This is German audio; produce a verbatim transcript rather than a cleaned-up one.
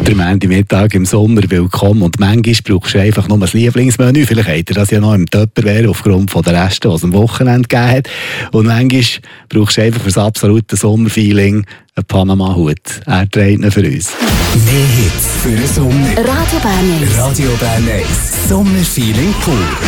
Der Montagmittag im Sommer willkommen und manchmal brauchst du einfach nur ein Lieblingsmenü. Vielleicht habt ihr das ja noch im Tupperware aufgrund von der Reste, die es am Wochenende gegeben hat. Und manchmal brauchst du einfach für das absolute Sommerfeeling einen Panama-Hut. Er trägt ihn für uns. Mehr Hits für den Sommer. Radio Bern eins. Radio Bern eins. Sommerfeeling pur.